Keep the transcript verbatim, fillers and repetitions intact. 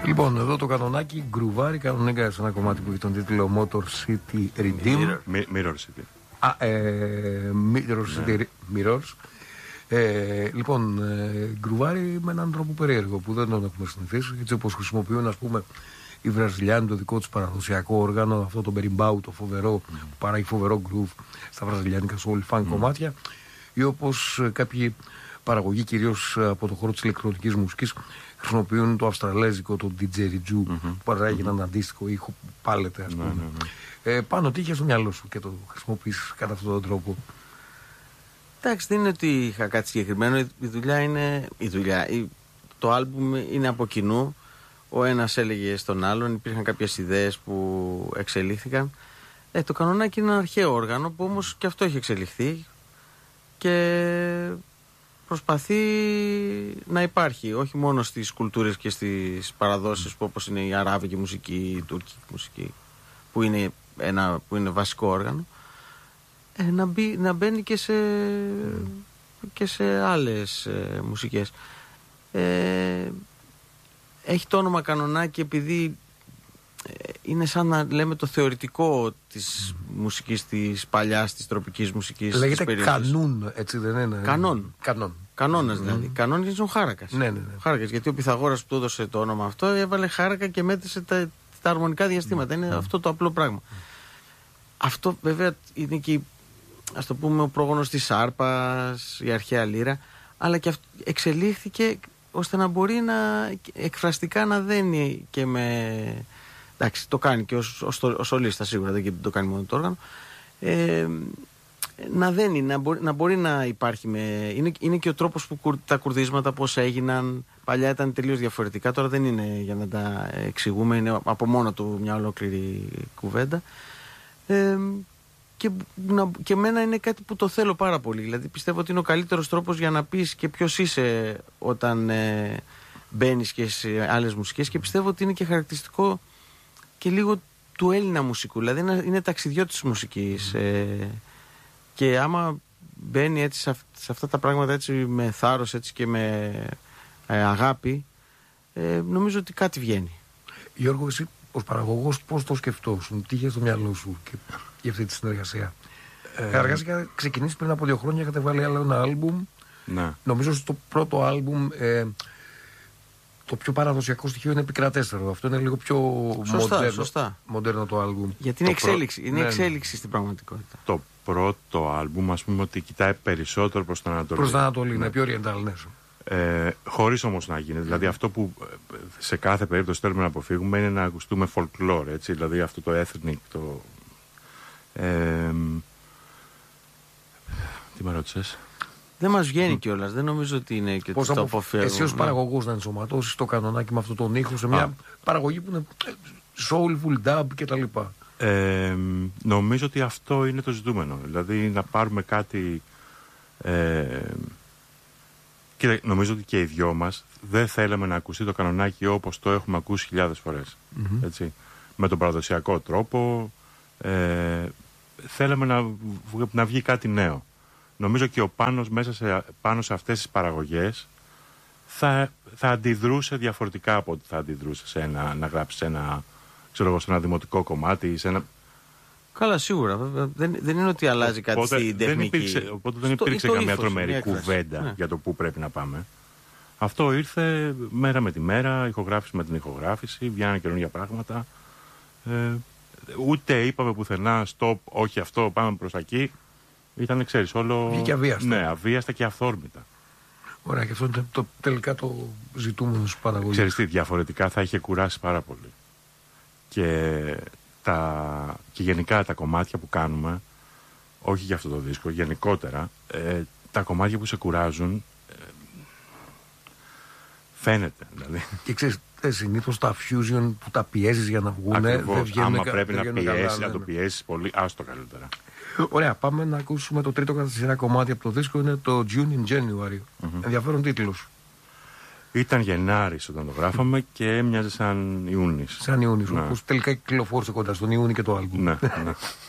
Λοιπόν, εδώ το κανονάκι γκρουβάρι κανονικά σε ένα κομμάτι που έχει τον τίτλο Motor City Redeem. Mirror City. Α, ε, Mirror City Mirrors. Ε, λοιπόν, ε, γκρουβάρι με έναν τρόπο περίεργο που δεν τον έχουμε συνηθίσει. Έτσι όπως χρησιμοποιούν, ας πούμε, οι Βραζιλιάνοι το δικό τους παραδοσιακό όργανο, αυτό το μπεριμπάου, το φοβερό, mm. που παράγει φοβερό γκρουβ στα βραζιλιάνικα soul funk mm. κομμάτια, ή όπως κάποιοι παραγωγοί, κυρίως από το χώρο της ηλεκτρονικής μουσικής, χρησιμοποιούν το αυστραλέζικο, το ντιτζεριτζού, mm-hmm. που παράγει mm-hmm. έναν αντίστοιχο ήχο που πάλεται, ας πούμε. Mm-hmm. Ε, πάνω τι είχε στο μυαλό σου και το χρησιμοποιήσεις κατά αυτόν τον τρόπο? Εντάξει, δεν είναι ότι είχα κάτι συγκεκριμένο. Η δουλειά είναι. Η δουλειά. Η... Το άλμπουμ είναι από κοινού. Ο ένας έλεγε στον άλλον. Υπήρχαν κάποιες ιδέες που εξελίχθηκαν. Ε, το κανονάκι είναι ένα αρχαίο όργανο που όμως και αυτό έχει εξελιχθεί και προσπαθεί να υπάρχει όχι μόνο στις κουλτούρες και στις παραδόσεις που όπως είναι η αράβικη μουσική, η τουρκική μουσική, που είναι, ένα, που είναι βασικό όργανο. Ε, να, μπει, να μπαίνει και σε, mm. και σε άλλες ε, μουσικές. Ε, έχει το όνομα κανονάκι επειδή ε, είναι σαν να λέμε το θεωρητικό της mm. μουσικής της παλιάς, της τροπικής μουσικής. Λέγεται κανούν, έτσι δεν είναι? Κανόν. Κανόν. Κανόνας mm. δηλαδή. Κανόνας είναι ο Χάρακας. Ναι, ναι, ναι. Χάρακας, γιατί ο Πυθαγόρας που του έδωσε το όνομα αυτό έβαλε χάρακα και μέτρησε τα, τα αρμονικά διαστήματα. Mm. Είναι mm. αυτό το απλό πράγμα. Mm. Αυτό βέβαια είναι και, ας το πούμε, ο πρόγονος της άρπας, η αρχαία λύρα, αλλά και εξελίχθηκε ώστε να μπορεί να εκφραστικά να δένει και με... Εντάξει, το κάνει και ως, ως, ως σολίστα σίγουρα, δεν το κάνει μόνο το όργανο. Ε, να δένει, να μπορεί, να μπορεί να υπάρχει με... Είναι, είναι και ο τρόπος που τα κουρδίσματα πώς έγιναν. Παλιά ήταν τελείως διαφορετικά, τώρα δεν είναι για να τα εξηγούμε, είναι από μόνο του μια ολόκληρη κουβέντα. Ε, Και, να, και εμένα είναι κάτι που το θέλω πάρα πολύ. Δηλαδή πιστεύω ότι είναι ο καλύτερος τρόπος για να πεις και ποιος είσαι όταν ε, μπαίνεις και σε άλλες μουσικές, και πιστεύω ότι είναι και χαρακτηριστικό και λίγο του Έλληνα μουσικού. Δηλαδή είναι, είναι ταξιδιώτης της μουσικής. Ε, και άμα μπαίνει έτσι σε, αυ, σε αυτά τα πράγματα έτσι με θάρρος έτσι και με ε, αγάπη, ε, νομίζω ότι κάτι βγαίνει. Γιώργο, εσύ ως παραγωγός πώς το σκεφτόσουν, τι είχε στο μυαλό σου και για αυτή τη συνεργασία? Ε, Καταρχάς είχα ξεκινήσει πριν από δύο χρόνια, είχατε βάλει άλλο ένα άλμπουμ. Ναι. Νομίζω στο πρώτο άλμπουμ ε, το πιο παραδοσιακό στοιχείο είναι επικρατέστερο. Αυτό είναι λίγο πιο σωστά, μοντέρνο, σωστά. μοντέρνο το άλμπουμ. Γιατί είναι το εξέλιξη, πρω... είναι ναι, εξέλιξη στην πραγματικότητα. Το πρώτο άλμπουμ, ας πούμε, ότι κοιτάει περισσότερο προς την Ανατολή. Προς την Ανατολή, ναι, είναι πιο oriental, ναι. Ε, χωρίς όμως να γίνει. Δηλαδή αυτό που σε κάθε περίπτωση θέλουμε να αποφύγουμε είναι να ακουστούμε folklore, έτσι, δηλαδή αυτό το ethnic, το... Ε, τι με ρώτησες? Δεν μας βγαίνει mm. κιόλας, δεν νομίζω ότι είναι και το αποφεύγω. Εσύ ως παραγωγός να ενσωματώσεις το κανονάκι με αυτόν τον ήχο σε μια Α. παραγωγή που είναι soulful, dub κτλ. Ε, νομίζω ότι αυτό είναι το ζητούμενο. Δηλαδή να πάρουμε κάτι... Ε, και νομίζω ότι και οι δυο μας δεν θέλαμε να ακουστεί το κανονάκι όπως το έχουμε ακούσει χιλιάδες φορές. Mm-hmm. Έτσι. Με τον παραδοσιακό τρόπο. Ε, θέλαμε να, να βγει κάτι νέο. Νομίζω και ο Πάνος μέσα σε, πάνω σε αυτές τις παραγωγές θα, θα αντιδρούσε διαφορετικά από ό,τι θα αντιδρούσε σε ένα, να γράψει ένα, ξέρω εγώ, σε ένα δημοτικό κομμάτι, σε ένα... Καλά, σίγουρα. Δεν, δεν είναι ότι αλλάζει κάτι οπότε στην τεχνική. Δεν υπήρξε, οπότε δεν υπήρξε Στο, καμία ύφος, τρομερή κουβέντα ναι. για το πού πρέπει να πάμε. Αυτό ήρθε μέρα με τη μέρα, ηχογράφηση με την ηχογράφηση, βγαίνουν καινούργια πράγματα. Ε, ούτε είπαμε πουθενά, stop, όχι αυτό, πάμε προς τα εκεί. Ήταν, ξέρεις, όλο... Βγήκε αβίαστα. Ναι, αβίαστα και αυθόρμητα. Ωραία, και αυτό είναι το, τελικά το ζητούμενο στους παραγωγούς. Ξέρεις τι, διαφορετικά θα είχε κουράσει πάρα πολύ. Και, τα, και γενικά τα κομμάτια που κάνουμε, όχι για αυτό το δίσκο, γενικότερα, ε, τα κομμάτια που σε κουράζουν, ε, φαίνεται, δηλαδή. Και ξέρεις, ε, συνήθως τα fusion που τα πιέζεις για να βγουν, δεν βγαίνουν. Άμα πρέπει δεν να πιέσεις, καλά, να το πιέσεις πολύ, άστο καλύτερα. Ωραία, πάμε να ακούσουμε το τρίτο κατά σειρά κομμάτι από το δίσκο, είναι το June in January. Mm-hmm. Ενδιαφέρον τίτλος. Ήταν Γενάρης όταν το γράφαμε και έμοιαζε σαν Ιούνις. Σαν Ιούνις, ναι. όπως τελικά κυκλοφόρησε κοντά στον Ιούνι και το άλμπουμ. Ναι, ναι.